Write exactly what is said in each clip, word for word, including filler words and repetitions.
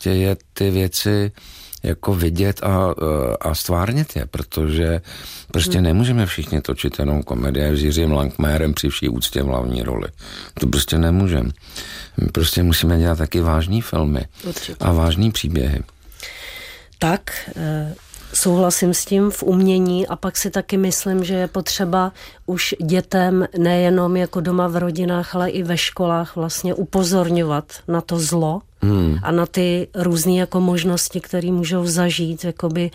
prostě je ty věci jako vidět a, a stvárnit je, protože prostě hmm. nemůžeme všichni točit jenom komedie s Jiřím Langmayerem při vší úctě v hlavní roli. To prostě nemůžeme. My prostě musíme dělat taky vážný filmy Určitě. A vážný příběhy. Tak, e- souhlasím s tím v umění a pak si taky myslím, že je potřeba už dětem nejenom jako doma v rodinách, ale i ve školách vlastně upozorňovat na to zlo hmm. a na ty různé jako možnosti, které můžou zažít, jakoby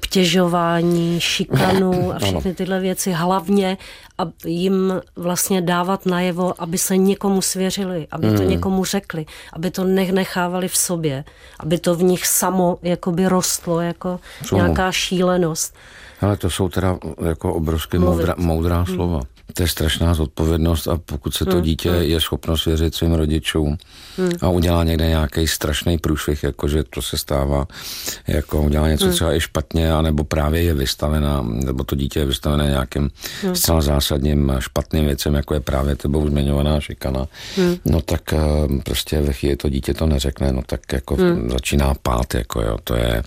obtěžování, šikanu a všechny tyhle věci. Hlavně a jim vlastně dávat najevo, aby se někomu svěřili, aby hmm. to někomu řekli, aby to nechávali v sobě, aby to v nich samo jakoby rostlo jako Co? nějaká šílenost. Ale to jsou teda jako obrovské moudrá, moudrá hmm. slova. To je strašná zodpovědnost a pokud se to hmm. dítě hmm. je schopno svěřit svým rodičům hmm. a udělá někde nějaký strašný průšvih, jakože to se stává, jako udělá něco hmm. třeba i špatně, anebo právě je vystavená, nebo to dítě je vystavené nějakým hmm. zcela zásadním špatným věcem, jako je právě tebou zmiňovaná šikana, hmm. no tak prostě ve chvíli to dítě to neřekne, no tak jako hmm. začíná pát, jako jo, to je,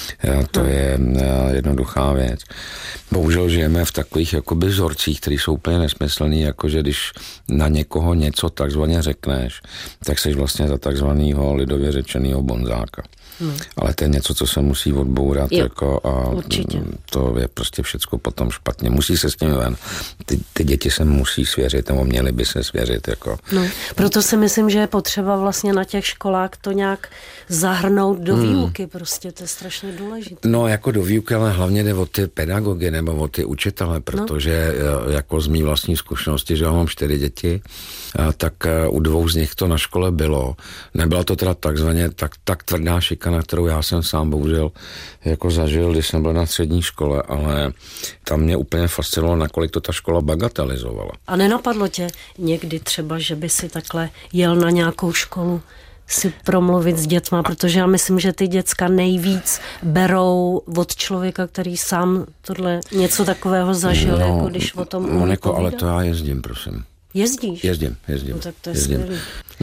to hmm. je jednoduchá věc. Bohužel žijeme v takových jakoby vzorcích, které jsou úplně nesmyslný, jakože když na někoho něco takzvaně řekneš, tak jsi vlastně za takzvanýho lidově řečenýho bonzáka. Hmm. Ale to je něco, co se musí odbourat jako a určitě. To je prostě všecko potom špatně. Musí se s tím ven. Ty, ty děti se musí svěřit, nebo měly by se svěřit. Jako. No, proto si myslím, že je potřeba vlastně na těch školách to nějak zahrnout do hmm. výuky. Prostě to je strašně důležité. No, jako do výuky, ale hlavně jde o ty pedagogy nebo o ty učitele, protože no. jako z mý vlastní zkušenosti, že já mám čtyři děti, tak u dvou z nich to na škole bylo. Nebyla to teda takzvaně tak, tak tvrdá šikana, kterou já jsem sám bohužel jako zažil, když jsem byl na střední škole, ale tam mě úplně fascinovalo, nakolik to ta škola bagatelizovala. A nenapadlo tě někdy třeba, že by si takhle jel na nějakou školu si promluvit s dětma, protože já myslím, že ty děcka nejvíc berou od člověka, který sám tohle něco takového zažil, no, jako když o tom Moniko, ale to já jezdím, prosím. Jezdíš? Jezdím, jezdím. No, tak to je skvělý.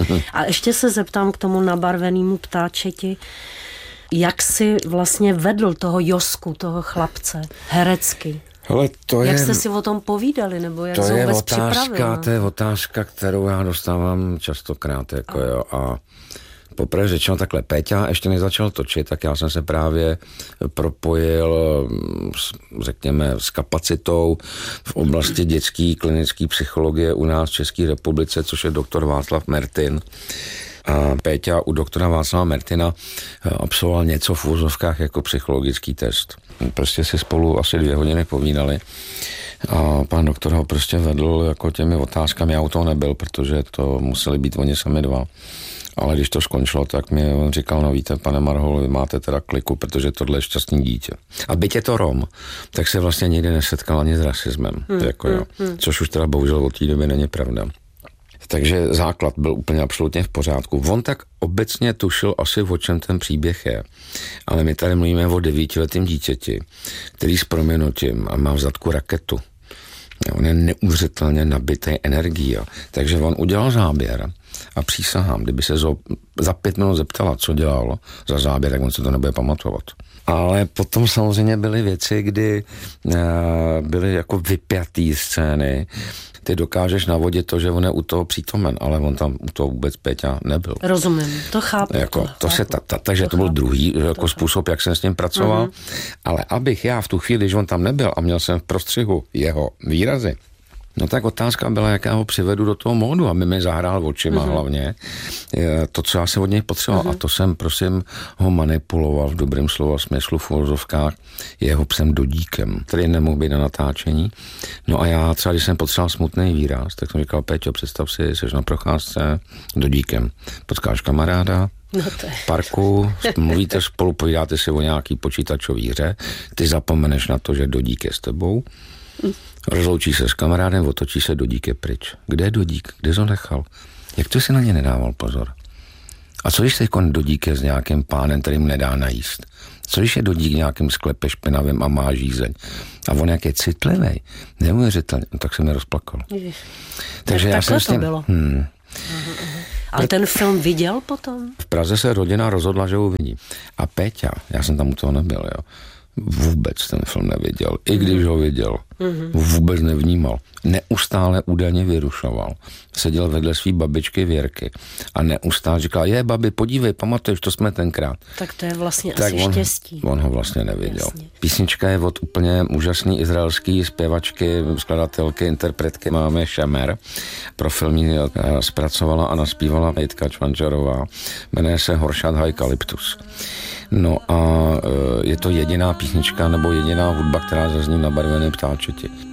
A ještě se zeptám k tomu nabarvenému ptáčeti. Jak jsi vlastně vedl toho Josku, toho chlapce, herecky? Ale to jak je, jste si o tom povídali, nebo jak to se je vůbec otázka, připravil? To je otázka, kterou já dostávám častokrát. Jako a. Jo, a poprvé řečeno takhle, Péťa ještě než začal točit, tak já jsem se právě propojil, řekněme, s kapacitou v oblasti dětské klinické psychologie u nás v České republice, což je doktor Václav Mertin. A Péťa u doktora Václava Mertina absolvoval něco v úvozovkách jako psychologický test. Prostě si spolu asi dvě hodiny povídali a pan doktor ho prostě vedl jako těmi otázkami. Já u toho nebyl, protože to museli být oni sami dva. Ale když to skončilo, tak mi on říkal, no víte, pane Marhol, vy máte teda kliku, protože tohle je šťastný dítě. A byť je to Rom, tak se vlastně nikdy nesetkal ani s rasismem, hmm, jako jo. Hmm, což už teda bohužel od té doby není pravda. Takže základ byl úplně absolutně v pořádku. On tak obecně tušil asi, o čem ten příběh je. Ale my tady mluvíme o devítiletém dítěti, který s prominutím a má v zadku raketu. On je neuvěřitelně nabitý energií. Takže on udělal záběr a přísahám, kdyby se za pět minut zeptala, co dělal za záběr, tak on se to nebude pamatovat. Ale potom samozřejmě byly věci, kdy byly jako vypjatý scény. Ty dokážeš navodit to, že on je u toho přítomen, ale on tam u toho vůbec Péťa nebyl. Rozumím, to chápu. Jako, to to chápu. Se ta, ta, takže to, to byl chápu. druhý jako způsob, jak jsem s ním pracoval. Uh-huh. Ale abych já v tu chvíli, když on tam nebyl a měl jsem v prostřihu jeho výrazy, no tak otázka byla, jak já ho přivedu do toho módu, aby mi zahrál očima uh-huh. hlavně. To, co já jsem od něj potřeboval. Uh-huh. A to jsem, prosím, ho manipuloval v dobrém slova smyslu v uvozovkách jeho psem Dodíkem, který nemohl být na natáčení. No a já třeba, když jsem potřeboval smutný výraz, tak jsem říkal, Péťo, představ si, jsi na procházce Dodíkem. Potkáš kamaráda, no v parku, mluvíte spolu, povídáte si o nějaký počítačový hře, ty zapomeneš na to, že Dodík je s tebou, rozloučí se s kamarádem, otočí se, Dodík je pryč. Kde je Dodík? Kde jsi ho nechal? Jak to si na ně nedával pozor? A co když se kon Dodík je s nějakým pánem, který mu nedá najíst? Co když je Dodík nějakým sklepě špinavým a má žízeň? A on jak je citlivý, neuvěřitelně, no tak se mi rozplakal. Ježiš. Takže tak já jsem s tím... to bylo. Hmm. Ale ten film viděl potom? V Praze se rodina rozhodla, že ho uvidí. A Péťa, já jsem tam u toho nebyl, jo. Vůbec ten film neviděl. I když ho viděl, mm-hmm. vůbec nevnímal. Neustále údajně vyrušoval. Seděl vedle svý babičky Věrky a neustále říkal, je babi, podívej, pamatuješ, to jsme tenkrát. Tak to je vlastně tak asi on, štěstí. On ho vlastně neviděl. Jasně. Písnička je od úplně úžasný izraelský zpěvačky, skladatelky, interpretky Máme Šemer. Pro film ji zpracovala a naspívala Jitka Čvančarová. Jmenuje se Horšat Hajkalyptus. No a je to jediná písnička nebo jediná hudba, která zazní na Barveném ptáčeti.